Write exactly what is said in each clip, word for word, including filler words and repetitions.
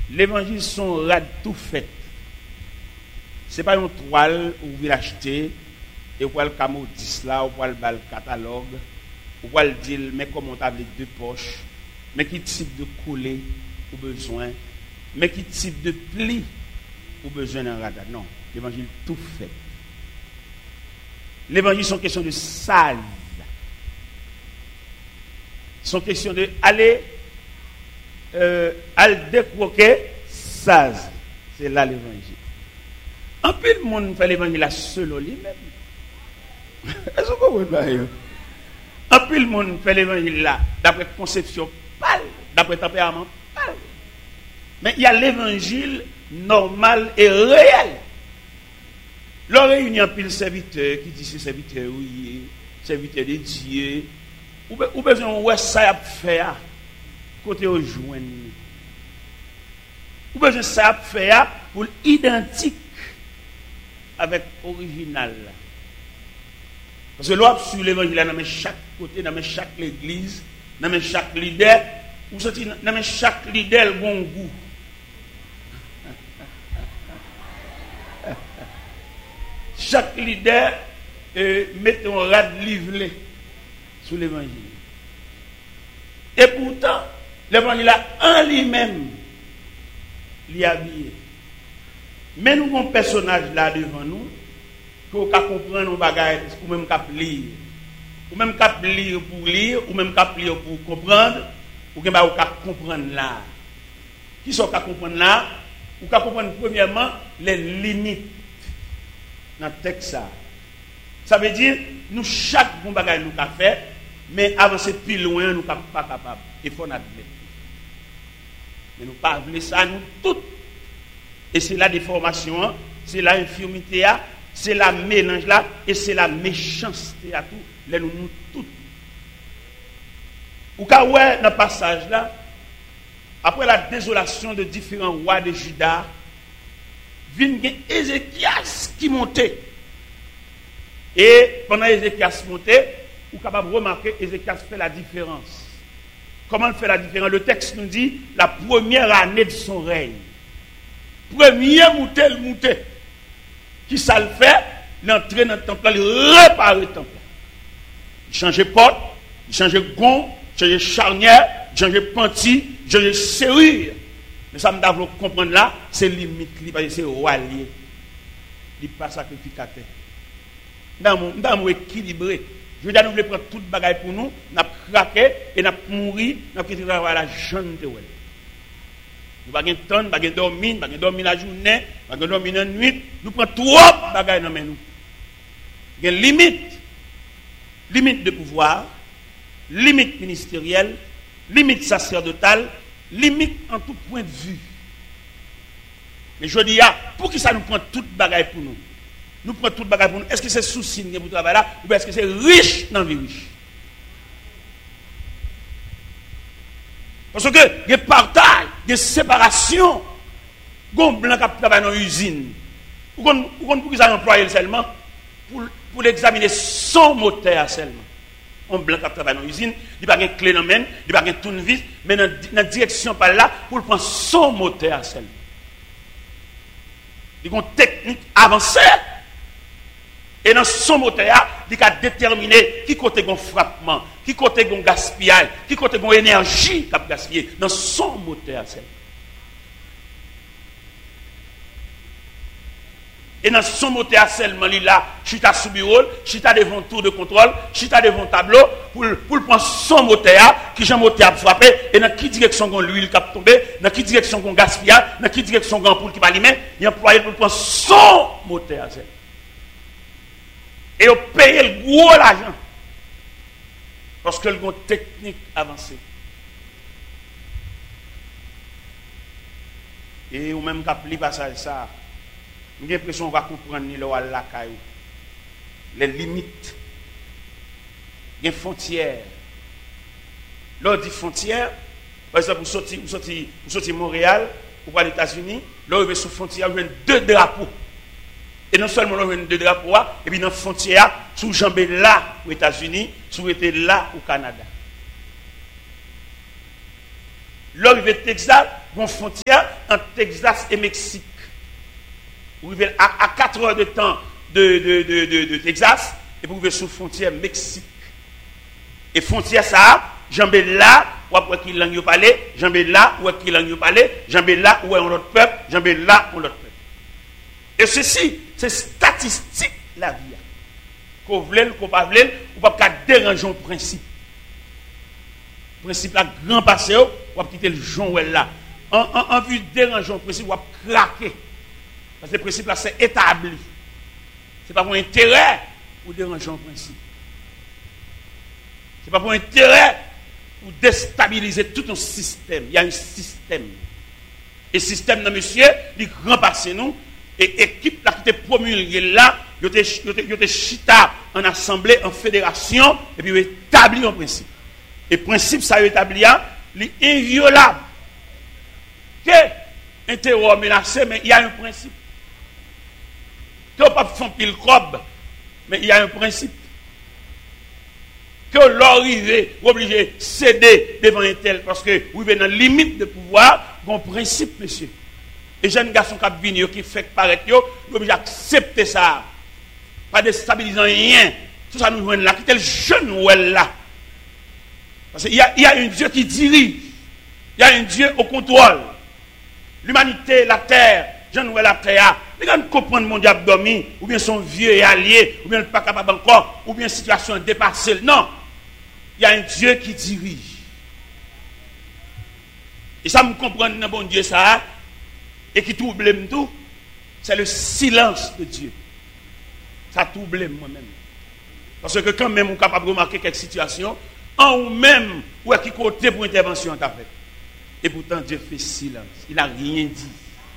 L'évangile sont rad tout fait. C'est pas une toile où vous l'achetez et vous le camodis là, ou vous le bal catalogue, ou vous le dire mais comment t'as les deux poches, mais qui type de coulée ou besoin, mais qui type de pli ou besoin d'un radar. Non, l'évangile tout fait. L'évangile sont question de sage. Sont question de aller euh, aller décroquer sage. C'est là l'évangile. En plus, le monde fait l'évangile là seul lui-même. Est-ce que vous comprenez? En plus, le monde fait l'évangile là d'après conception pâle, d'après tempérament pâle. Mais il y a l'évangile normal et réel. L'on réunit un pile serviteur qui dit c'est serviteur, oui, serviteur de Dieu. Ou besoin de ça à faire côté au joindre. Ou besoin de ça à faire pour identique avec l'original. Parce que l'on sur l'évangile dans chaque côté, dans chaque église, dans chaque leader, ou dans chaque leader le bon goût. Chaque leader euh, met un rad livré sur l'évangile. Et pourtant, l'évangile en lui-même, l'y habillé. Mais nous avons un personnage là devant nous, qu'on peut comprendre nos bagages, ou même qu'à lire. Ou même qu'à lire pour lire, ou même qu'à lire pour comprendre, ou qu'à comprendre là. Qui sont qu'à comprendre là? Ou qu'à comprendre premièrement les limites dans le texte. Ça. Ça veut dire, nous, chaque bon bagage nous avons fait, mais avancer plus loin, nous ne sommes pas capables. Il faut admettre. Mais nous ne pouvons pas ça, nous toutes. Et c'est la déformation, c'est la infirmité, c'est la mélange là, et c'est la méchanceté à tout. Là, nous, nous toutes. Ou quand ouais, dans le passage là, après la désolation de différents rois de Juda, vient Ézéchias qui montait. Et pendant Ézéchias montait, vous êtes capable de remarquer Ézéchias fait la différence. Comment il fait la différence? Le texte nous dit la première année de son règne. Premier monté, le monté. Qui ça le fait? L'entrée dans le temple, il répare le temple. Il change porte, il change gond, il change charnière, il change panty, il change serrure. Mais ça me doit comprendre là, c'est limite, parce que c'est roi lié. Il n'est pas sacrificateur. Nous sommes équilibrés. Je veux dire, nous voulons prendre toute bagaille pour nous, nous avons craqué et nous avons mouru, nous avons quitté la jeune de Nous n'avons pas de temps, nous n'avons pas dormir, nous n'avons pas dormir la journée, nous n'avons pas dormir la nuit. Nous prenons trop de bagaille dans nous. Il y a une limite. Limite de pouvoir, limite ministérielle, limite sacerdotale, limite en tout point de vue. Mais je dis, pour qui ça nous prend toute bagaille pour nous? Nous prenons toute bagaille pour nous. Est-ce que c'est souci de pour travailler là ou est-ce que c'est riche dans la vie riche? Parce que il y a partage, il y a séparation. Gon blanc qui travaille dans l'usine. Ou gon pour qu'ils aient employé seulement pour pour l'examiner son moteur seulement. On blanc qui travaille dans l'usine, il n'a pas de clé dans la main, il n'a pas de tournevis, mais dans la direction par là pour prendre son moteur seulement. Il y a une technique avancée. Et dans son moteur, il a déterminé qui côté gon frappement, qui côté gon gaspillage, qui côté gon énergie qui a gaspillé dans son moteur. Et dans son moteur seulement, il a chita sous bureau, chita devant tour de contrôle, chita devant tableau, pour, pour prendre son moteur, qui j'ai moteur a frappé, et dans quelle direction gon l'huile qui a tombé, dans quelle direction gon gaspillage, dans quelle direction gon ampoule qui va allumer, il a employé pour prendre son moteur. Et on paye le gros l'argent. Parce que le gros technique avancée. Et ou même quand le passage ça, j'ai l'impression qu'on va comprendre ni le la caillou. Les limites. Les frontières. Là, dit frontières, par exemple, vous sortez, vous sortez, vous sortez Montréal, ou aux États-Unis, là, vous avez sur frontière, vous avez deux drapeaux. Et non seulement nous avons deux drapeaux, et puis dans la frontière, sous jambé là aux États-Unis, sous été là au Canada. Là, il y a Texas, une frontière, entre Texas et Mexique. Vous arrivez à, à quatre heures de temps de, de, de, de, de Texas, et vous arrivez sur la frontière Mexique. Et frontière ça, j'en ai là, ou après qui langue parler, j'en ai là, ou qui langue parler, j'en ai là, où est un autre peuple, j'en ai là, où l'autre peuple. Et ceci, c'est statistique la vie. Qu'on veut, qu'on pas veut, ou pas qu'à déranger le principe. Le principe là, grand passé, ou pas quitter le Joël là. En, en, en vue de déranger le principe, ou pas craquer. Parce que le principe là, c'est établi. Ce n'est pas pour intérêt ou déranger le principe. Ce n'est pas pour intérêt ou déstabiliser tout un système. Il y a un système. Et le système, non, monsieur, il grand passé nous. Et l'équipe là qui était promulguée là, il était chita en assemblée, en fédération, et puis il établit un principe. Et le principe, ça établit, il est inviolable. Que un terror menacé, mais il y a un principe. Que on ne peut pas faire pile cob, mais il y a un principe. Que l'arrivée, obligé de céder devant un tel, parce que vous êtes dans la limite de pouvoir, il y a un principe, monsieur. Et jeunes garçons qui viennent, qui font paraître, ils sont obligés d'accepter ça. Pas déstabilisant rien. Tout ça nous joue là. Qui est le jeune ou elle là? Parce qu'il y a, il y a un Dieu qui dirige. Il y a un Dieu au contrôle. L'humanité, la terre, jeune ou la terre. Les gens comprennent mon diable dormi, ou bien son vieux et allié, ou bien pas capable encore, ou bien situation dépassée. Non. Il y a un Dieu qui dirige. Et ça me comprend, bon Dieu, ça. Et qui trouble tout, c'est le silence de Dieu. Ça trouble moi-même. Parce que quand même on est capable de remarquer quelques situations, en ou même, où est qui côté pour intervention t'a fait. Et pourtant Dieu fait silence. Il n'a rien dit.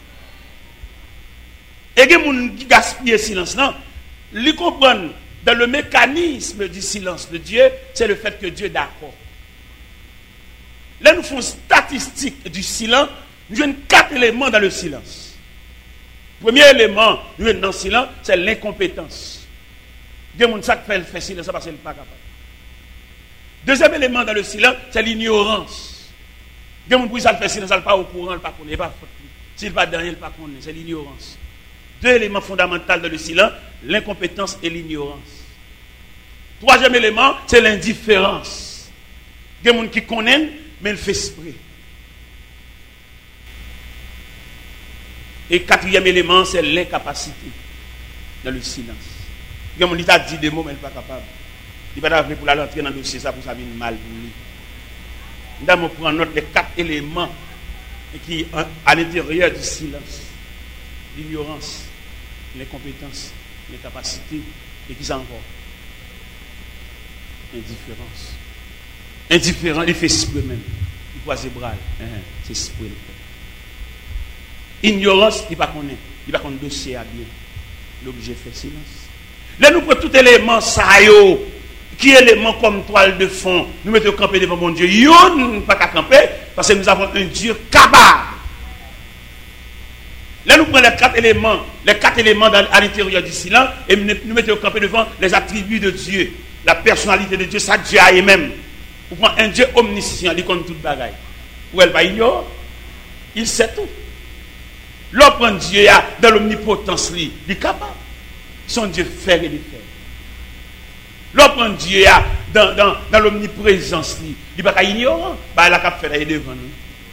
Et les gens qui gaspillent le silence, non, ils comprennent dans le mécanisme du silence de Dieu, c'est le fait que Dieu est d'accord. Là, nous faisons statistique du silence. Nous avons quatre éléments dans le silence. Premier élément, nous avons dans le silence, c'est l'incompétence. Il y a des gens qui fait le silence parce qu'ils ne sont pas capables. Deuxième élément dans le silence, c'est l'ignorance. Il y a des gens qui fait silence, ils ne sont pas au courant, ils ne sont pas connus. S'ils ne sont pas dans rien, ils ne sont pas connus. C'est l'ignorance. Deux éléments fondamentaux dans le silence, l'incompétence et l'ignorance. Troisième élément, c'est l'indifférence. Il y a des gens qui connaissent, mais ils font esprit. Et quatrième élément, c'est l'incapacité dans le silence. Il y a mon état dit des mots, mais il n'est pas capable. Il va pas pour la rentrer dans le dossier, ça pour ça vient mal pour lui. Nous allons prendre note des quatre éléments qui à l'intérieur du silence. L'ignorance, l'incompétence, l'incapacité, et qui ça encore? Indifférence. Indifférent, il fait esprit même. Il croise les bras. C'est esprit. Ignorance, il ne connaît pas. Il ne connaît pas le dossier à bien. L'objet fait silence. Là, nous prenons tout élément, ça qui est élément comme toile de fond. Nous mettons camper devant mon Dieu. Yon, ne pas qu'à camper, parce que nous avons un Dieu capable. Là, nous prenons les quatre éléments, les quatre éléments dans, à l'intérieur du silence, et nous, nous mettons camper devant les attributs de Dieu, la personnalité de Dieu, ça Dieu a même. Vous prenez un Dieu omniscient, il connaît toute bagaille. Où elle va ignorer, il sait tout. L'autre Dieu dans l'omnipotence, il est capable. Son Dieu fait et défait. L'autre Dieu dans, dans, dans l'omniprésence, il n'est pas ignorant. Il a fait devant nous.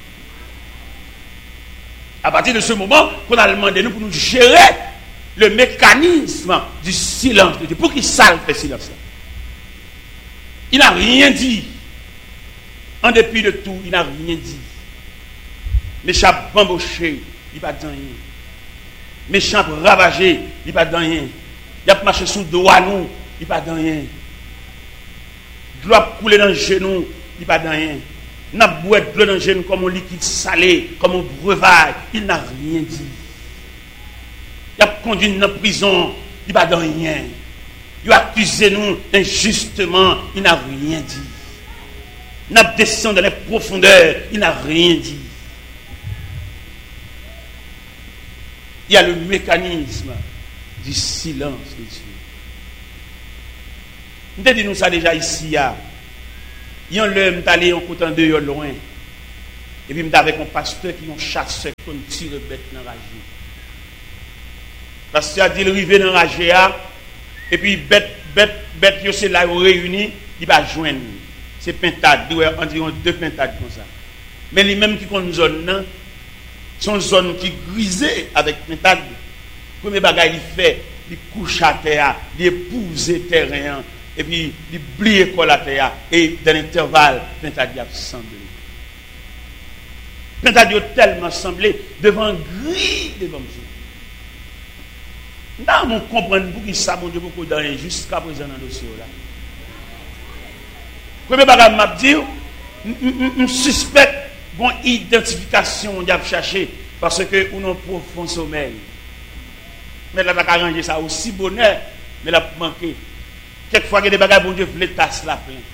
À partir de ce moment, qu'on a demandé nous pour nous gérer le mécanisme du silence de Dieu. Pour qu'il salve le silence. Il n'a rien dit. En dépit de tout, il n'a rien dit. Méchant bamboché, il n'a pas dit rien. Méchant ravagé, il n'a pas dit rien. Il a marché sous le doigt nous, il n'a pas dit rien. Gloire couler dans le genou, il n'a pas dit rien. N'a boire de l'eau dans le genou comme un liquide salé, comme un breuvage, il n'a rien dit. Il a conduit nous dans la prison, il n'a pas dit rien. Il a accusé nous injustement, il n'a rien dit. Il a descendu dans les profondeurs, il n'a rien dit. Il y a le mécanisme du silence de Dieu. Nous avons dit nous ça déjà ici. Il y a un homme qui est allé en côté de loin. Et puis, je suis avec un pasteur qui est un chasseur qui tire bête dans la rage. Le pasteur a dit, il arrive dans la rage, et puis, bête, bête, bête, c'est là où réuni, il va joindre. C'est pintade, environ deux pintades comme ça. Mais les mêmes qui ont une zone, sont zone qui grisée avec pintade. Le premier bagage, il fait, il couche à terre, il épouse le terrain, et puis il blie l'école à terre, et dans l'intervalle, pintade a semblé. Pintade a tellement semblé devant gris devant Dieu. Nous on comprend pour ça, mon Dieu, beaucoup dans jusqu'à présent dans le dossier là. Premier bagage m'a dit, on suspecte une identification on a cherché parce que on a un profond sommeil. Mais là, on a arrangé ça aussi bonheur, mais là, manqué. Quelquefois, il y a des bagages, bon Dieu, les tasses là plein.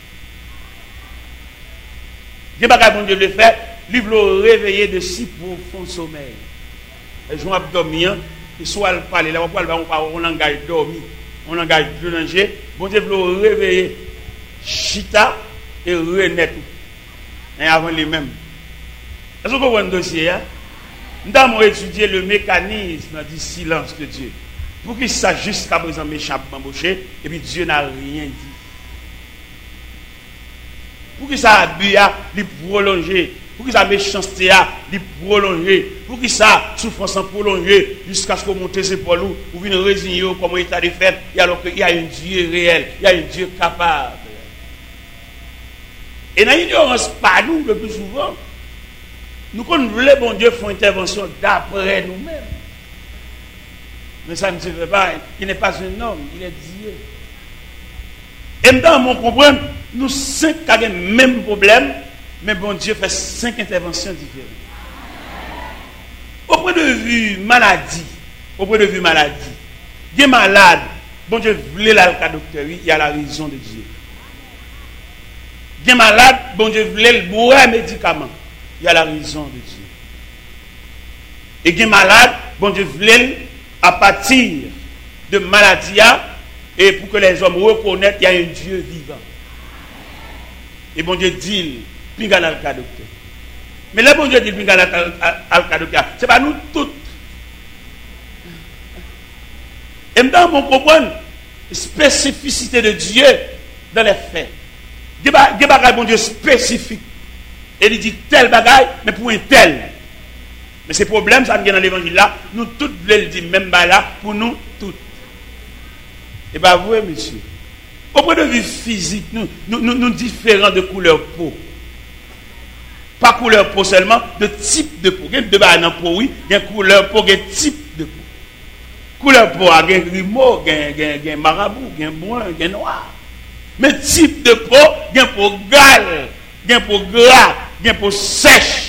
Des bagages, bon Dieu, le faire, il veut réveiller de si profond sommeil. Et je vais dormir, et soit le parler, là, on parle, on langage dormir, on langage prolonger, bon Dieu, veut réveiller chita et renaître. Et avant les mêmes. Est-ce que vous voyez un dossier, hein? Nous avons étudié le mécanisme du silence de Dieu. Pour qu'il sache jusqu'à présent m'échappe m'embaucher, et puis Dieu n'a rien dit. Pour qu'il ça abus, il prolonger. Pour qu'il ça méchanceté, il prolonger. Pour qu'il ça souffrance prolonger jusqu'à ce qu'on monte ses épaules ou vienne résigner comme état de fait, et alors qu'il y a un Dieu réel, il y a un Dieu capable. Et dans l'ignorance, pas nous le plus souvent, nous connaissons le bon Dieu font intervention d'après nous-mêmes. Mais ça ne se fait pas. Il n'est pas un homme, il est Dieu. Et maintenant, on comprend, nous cinq avons le même problème, mais bon Dieu fait cinq interventions différentes. Au point de vue maladie, au point de vue maladie, il est malade, bon Dieu voulait la docteur, il y a la raison de Dieu. Il est malade, bon Dieu voulait le boire un médicament. Il y a la raison de Dieu. Et qui est malade, bon Dieu voulait à partir de maladie et pour que les hommes reconnaissent qu'il y a un Dieu vivant. Et bon Dieu dit, pinga dans le cas docteur. Mais là, bon Dieu dit, pinga dans le cas docteur. Ce n'est pas nous tous. Et maintenant, on comprend la spécificité de Dieu dans les faits. Des bagages, bon Dieu, spécifiques. Et il dit tel bagaille, mais pour un tel. Mais ces problèmes, ça vient dans l'évangile là, nous tous voulons le dire, même là, pour nous tous. Et bien, vous, monsieur, au point de vue physique, nous, nous, nous, nous différents de couleur peau. Pas couleur peau seulement, de type de peau. Il y a deux bagailles dans peau, oui, il y a couleur peau, il y a type de peau. Couleur peau, il y a grimaud, il y a marabout, il y a brun, il y a noir. Mais type de peau, il y a peau gale, il y a peau gras, il y a peau sèche.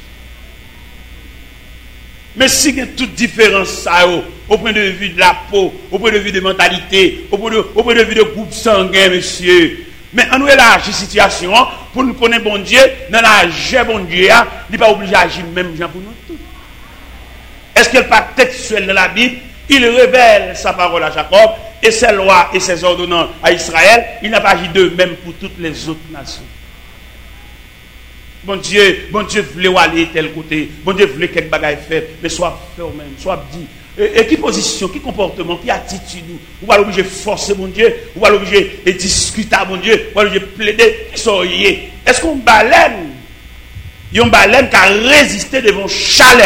Mais si il y a toute différence ça, au point de vue de la peau, au point de vue de mentalité, au point de, au point de vue de groupe sanguin, monsieur. Mais on nous élargit la situation pour nous connaître bon Dieu, dans la vie bon Dieu, il n'est pas obligé d'agir même gens pour nous tous. Est-ce qu'il n'y a pas textuel dans la Bible? Il révèle sa parole à Jacob et ses lois et ses ordonnances à Israël. Il n'a pas agi de même pour toutes les autres nations. Bon Dieu, bon Dieu voulait aller tel côté, bon Dieu voulait quelque bagaille faire, mais soit fait au même, soit dit. Et, et qui position, qui comportement, qui attitude, ou va l'obliger forcer mon Dieu, ou va l'obliger et discuter à mon Dieu, ou va l'obliger plaider, qui sont liés. Est-ce qu'on baleine? Il y a une baleine qui a résisté devant chalet.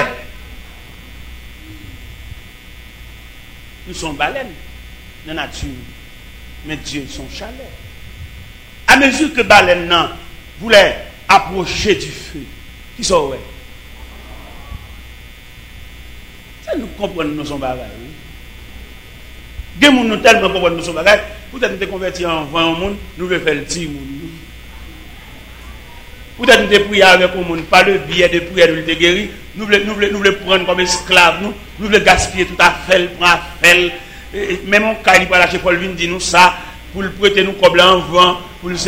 Nous sommes baleines dans la nature, mais Dieu son chalet. À mesure que baleine non voulait approcher du feu, qui sont ouais. Ça nous comprenons nous sommes bagages. Des gens nous tellement comprennent nous sommes bagages. Peut-être nous sommes convertis en vingt monde, nous voulons faire le petit monde. Peut-être nous sommes priés avec un monde, pas le billet de prière de le guérir. Nous voulons, nous voulons, nous voulons prendre comme esclaves, nous, nous voulons gaspiller tout à fait, prendre à faire. Même mon cas, il va lâcher Paul Vin, dit nous ça, pour le prêter nous comme en vent, pour le.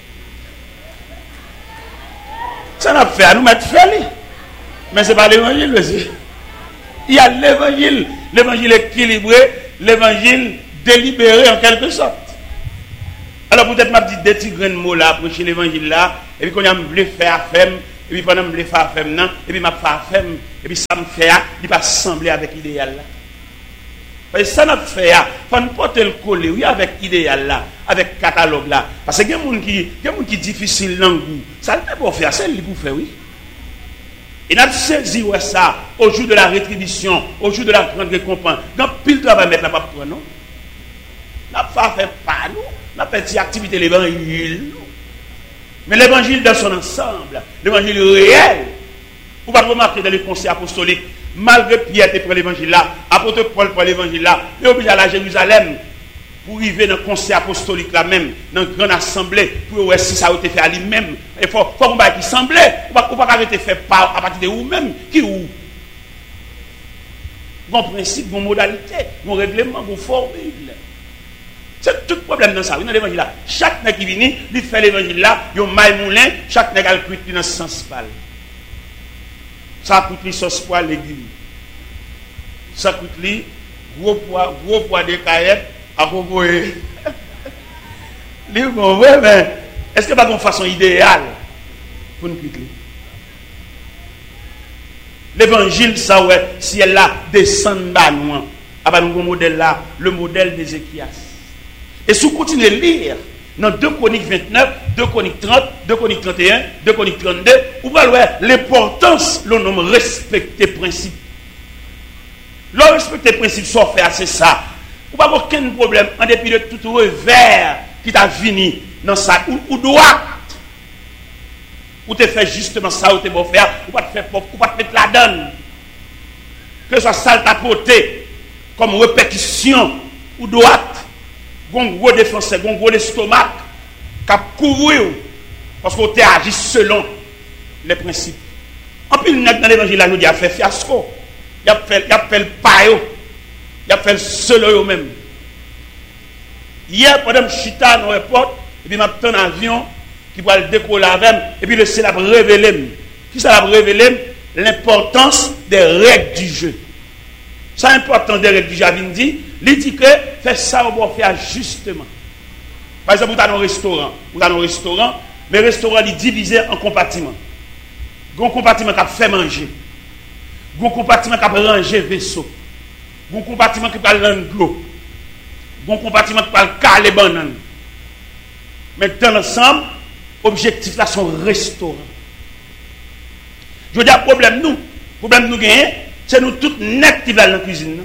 Ça n'a fait à nous mettre fait. Mais ce n'est pas l'évangile aussi. Il y a l'évangile, l'évangile équilibré, l'évangile délibéré en quelque sorte. Alors peut-être m'a dit des petits grains de mots là, prêcher l'évangile là, et puis qu'on a voulu faire faire, et puis pendant que je fais faire, et puis je fais et puis ça me fait, il va sembler avec l'idéal là. Parce que ça n'a fait, il faut ne pas le coller oui, avec l'idéal là, avec le catalogue là. Parce qu'il y a des gens qui sont difficiles dans le goût. Ça ne peut pas faire, c'est lui pour faire, oui. Et nous avons saisi ouais, ça au jour de la rétribution, au jour de la grande récompense. Dans pile travail mettre la pape pour nous. Nous n'avons pas fait pas nous, nous avons fait activité de l'évangile. Mais l'évangile dans son ensemble, l'évangile réel, vous ne pouvez pas remarquer dans les conseils apostoliques, malgré Pierre qui prend l'évangile là, apôtre Paul prend l'évangile là, il est obligé d'aller à Jérusalem pour arriver dans le conseil apostolique là même, dans une grande assemblée, pour voir si ça a été fait à lui-même. Il faut qu'on va qui semblait, ou pas arrêter fait pas à partir de vous-même, qui ou. Bon principe, bon modalité, bon règlement, bon formule. C'est tout le problème dans ça. Oui, dans l'évangile là. Chaque nègre qui vient, il fait l'évangile là, il y a un maille moulin, chaque nègre a le cuit dans ce sens pâle. Ça coûte les sauce poil légumes. Ça coûte les gros poids, gros poids de caillettes à propos. Les bon, ouais, mais est-ce que pas une façon idéale pour nous quitter? L'évangile, ça ouais, si elle là descend bas nous, à bas nous modèle là, le modèle d'Ézéchias. Et si vous continuez à lire dans deux Chroniques vingt-neuf, deux Chroniques trente, deux Chroniques trente et un, deux Chroniques trente-deux, vous allez voir l'importance, le nom respecter principe. Le respecter principe, soit fait, c'est ça. Vous n'avez aucun problème en dépit de tout revers qui t'a fini dans ça, ou, ou droit. Ou tu fais justement ça, ou tu vas faire, ou pas te faire, ou pas te mettre la donne. Que ce soit sale tapoté, comme répétition, ou droite. Gon gros défenseur, gon gros l'estomac, cap couvrir parce qu'on t'est agi selon les principes. En plus, dans l'évangile, là, nous dit, il a fait fiasco, il a fait, il a fait le payo, il a fait le solo même. Hier, pendant que je suis dans l'aéroport, et puis je suis en avion qui va le décoller avec, et puis le ciel a révélé. Qui ça a révélé? L'importance des règles du jeu. Ça, l'importance des règles du jeu, il dit, il dit que fait ça, on va faire justement. Par exemple, vous avez un restaurant, vous avez un restaurant, mais le restaurant est divisé en compartiments. Il y a un compartiment qui a fait manger. Il y a un compartiment qui a rangé vaisseau. Il y a un compartiment qui a rangé l'eau. Il y a un compartiment qui a caler banane. Mais dans l'ensemble, l'objectif là, c'est un restaurant. Je veux dire, problème nous, problème nous gagnons, c'est nous tous net qui va dans la cuisine.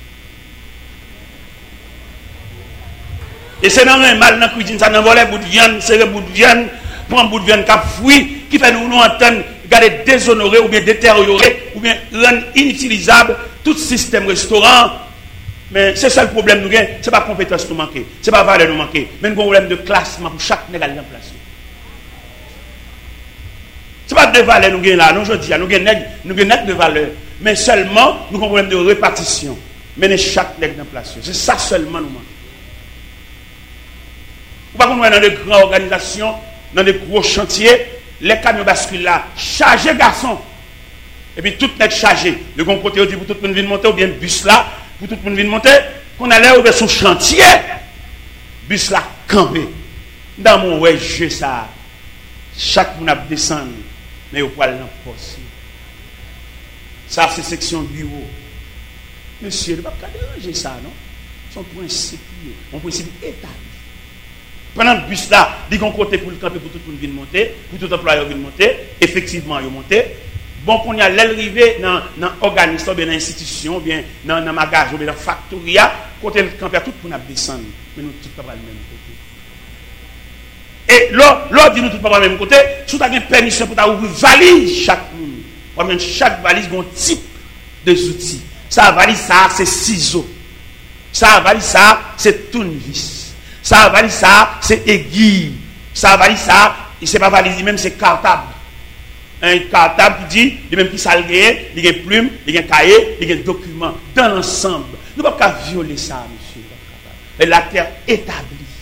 Et c'est dans un mal dans la cuisine, ça n'a pas bout de viande, c'est le bout de viande, prend un bout de viande qui a fouillé, qui fait nous nous entendre, garder déshonorer ou bien détériorer, ou bien rendre inutilisable tout système restaurant. Mais c'est ça le problème nous gagnons, ce n'est pas compétence nous manquer, ce n'est pas valeur nous manquer, mais nous avons un problème de classement pour chaque négal en place. Ce n'est pas de valeur nous gagnons là, nous je dis, nous gagnons de valeur, mais seulement nous avons un problème de répartition. Mais chaque négal en place. C'est ça seulement nous manquons. Vous ne pouvez pas dans de grandes organisations, dans de gros chantiers, les camions basculent là, chargés garçons. Et puis tout est chargé. Le bon côté, on dit pour tout le monde venir monter, ou bien le bus là, pour tout le monde venir monter, qu'on allait ouvrir son chantier, bus là, campé. Dans mon ouais, jeu ça, chaque monde a descendu, mais au poil l'emporter. Ça, c'est section bureau. Monsieur, il ne va pas déranger ça, non? Son principe, mon principe établi. Pendant le bus là, il y a un côté pour le camper, pour tout le monde venir monter, pour tout employeur venir monter, effectivement, il monter. Bon, qu'on y a l'arrivée dans l'organisme, dans l'institution, bien dans le magasin, dans la factoria, côté le camper, tout le monde descendre. Mais nous, tout le monde même côté. Et l'autre dit nous tout le même côté, si vous avez une permission pour ouvrir valise chaque monde, chaque valise a un type de outils. Ça valise ça, c'est ciseaux. Ça valise ça, c'est tournevis. Ça valise ça, c'est aiguille. Ça valise ça, c'est pas valise même, c'est cartable. Un cartable qui dit, il même qui salgué, il y a une plume, il y a un cahier, il y a un document. Dans l'ensemble, nous ne pouvons pas violer ça, monsieur. Et la terre établie.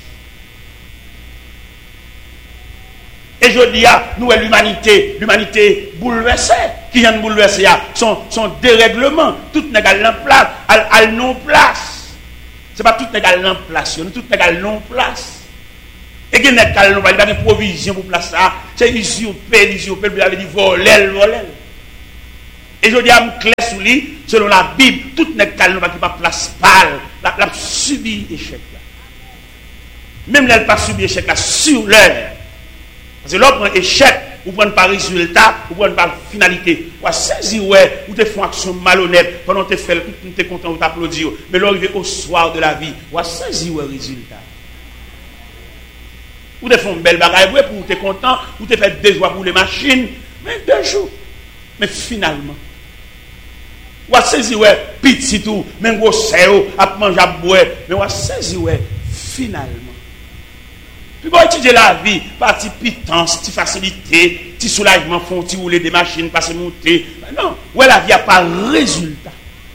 Et je dis à nous, l'humanité, l'humanité bouleversée, qui vient de bouleverser, son, son dérèglement, tout n'est pas en place, elle non place. Ce n'est pas tout égal en place, nous tout égal non place. Et qu'il n'y a pas de provision pour placer ça. C'est usurper, usurper, il avait dit voler, voler. Et je dis à me clair sous lui, selon la Bible, tout n'est pas qui pas place pâle, la subi échec là. Même là, elle pas subi échec là sur l'heure. Parce que l'autre prend échec, ou prend pas résultat, ou prend pas finalité. Ou saisir ouais, ou te font action malhonnête, pendant que tu fais, tu es content ou t'applaudir. Mais l'arrivé au soir de la vie, ou saisir ouais résultat. Ou te font une belle bagaille pour te content, ou te fait deux jours pour les machines, mais deux jours. Mais finalement, ou saisir ouais petit tout, même gros séo, à manger à boire, mais ou saisir ouais finalement. Puis bon, étudier la vie, partie pitance, petite facilité, petit soulagement, font petit rouler des machines, passer monter. Non, ouais, la vie a pas résultat.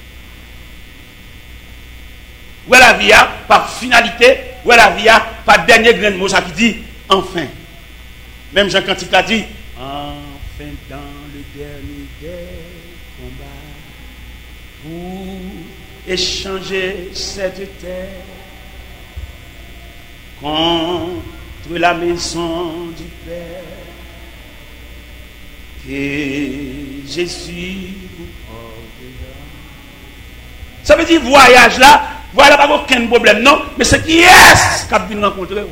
Ouais, la vie a pas finalité, ouais, la vie a pas dernier grain de mot, ça qui dit enfin. Même Jean Cantique a dit enfin dans le dernier des combats pour échanger cette terre contre la maison du Père, que Jésus vous portera. Ça veut dire voyage là, voilà pas aucun problème, non, mais c'est qui est-ce qu'a venu rencontrer.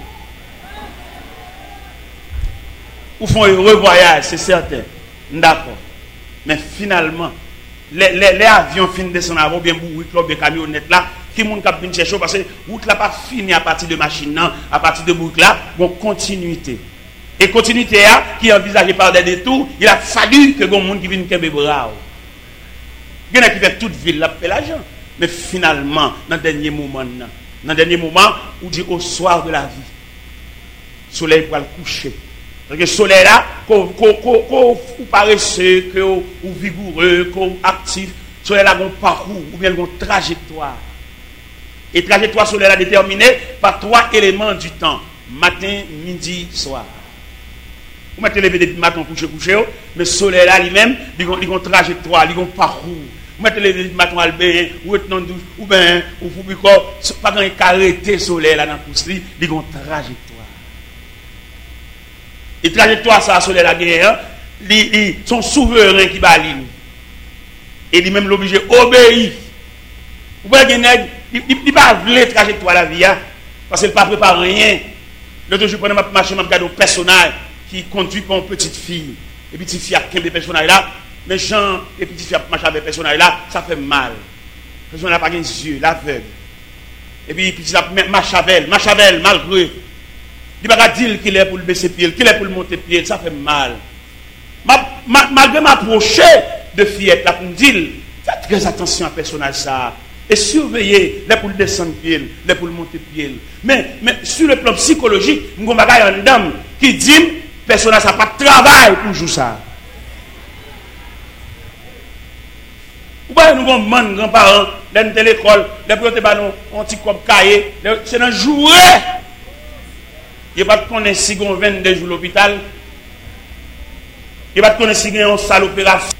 Ou font un heureux voyage, c'est certain. D'accord. Mais finalement, les, les, les avions finissent de descendre avant, bien bourrés, club de camionnettes là. Qui monde qui vient chercher parce que route là pas fini à partir de machine non, à partir de boucle là, bon continuité. Et continuité là qui est envisagée par des détours, il a fallu que gon monde qui vienne kembe bras. Il y en a qui fait toute ville là fait l'argent, mais finalement dans le dernier moment dans le dernier moment où dit au soir de la vie. Soleil pour le coucher. Parce que soleil là qu'on qu'on qu'on paresseux, que ou vigoureux, qu'on actif, soleil là gon parcours ou bien gon trajectoire. Et trajectoire solaire est déterminée par trois éléments du temps. Matin, midi, soir. Vous mettez lever depuis matin, coucher, coucher, mais le soleil là lui-même, il a une trajectoire, il a un parcours. Vous mettez lever depuis matin, ou ou bien, ou vous pas quand il arrêté le soleil là dans le pouce, il a une trajectoire. Et trajectoire, ça, le soleil là, ils sont souverains qui balinent. Et lui-même l'obligé obéir. Vous voyez, il ne pas voulu trajectoire la vie, parce qu'il ne prépare pas rien. L'autre jour, je prenais ma machine, je regarde un personnage qui conduit pour une petite fille. Et puis, petite fille a quinze personnages là, mais Jean, et petite fille a marché avec personnage là, ça fait mal. Le personnage n'a pas les yeux, l'aveugle. Et puis, petite fille a marché avec elle, marche avec elle, malgré. Il ne va pas dire qu'il est pour le baisser pied, qu'il est pour le monter pied, ça fait mal. Malgré m'approcher de fillette là, pour me dire, faites très attention à personnage ça. Et surveiller les pour le descendre pied, les pour le monter pied. Mais, mais sur le plan psychologique, nous avons une dame qui dit personnage n'a pas de travail pour jouer ça. Ou bien nous avons des grands-parents, dans l'école, les protés ont un petit comme cahier, c'est un jouet. Il n'y a pas de connaître si on vingt-deux jours à l'hôpital. Il n'y a pas de connaître si on a une salle opération.